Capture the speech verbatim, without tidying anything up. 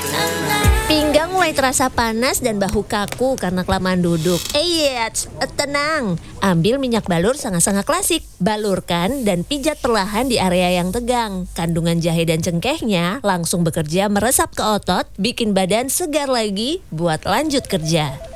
Pinggang mulai terasa panas dan bahu kaku karena kelamaan duduk. Eits, tenang. Ambil minyak balur sangat-sangat klasik. Balurkan dan pijat perlahan di area yang tegang. Kandungan jahe dan cengkehnya langsung bekerja meresap ke otot, bikin badan segar lagi buat lanjut kerja.